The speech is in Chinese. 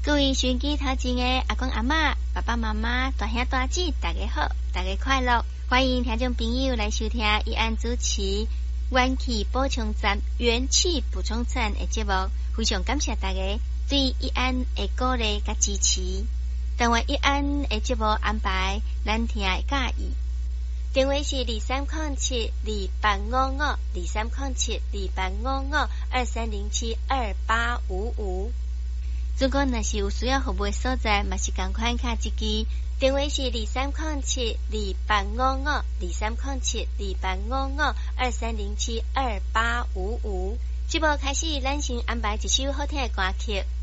各位收音机头前的阿公阿嬷、爸爸妈妈、大兄大姐，大家好，大家快乐！欢迎听众朋友来收听义安主持元气补充站的节目，非常感谢大家对义安的鼓励甲支持。但愿义安的节目安排，咱听会介意。电话是2307-2855，2307-2855。如果若是有需要服务的所在，嘛是同款卡一支。电话是2307-2855，2307-2855，2307-2855。节目开始，咱先安排一首好听的歌曲。